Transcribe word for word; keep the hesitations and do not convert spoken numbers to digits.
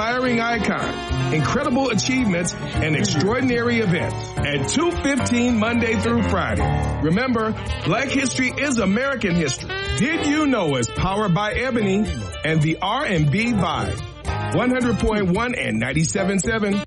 inspiring icons, incredible achievements, and extraordinary events at two fifteen Monday through Friday. Remember, Black History is American history. Did You Know is powered by Ebony and the R and B Vibe. one hundred point one and ninety-seven point seven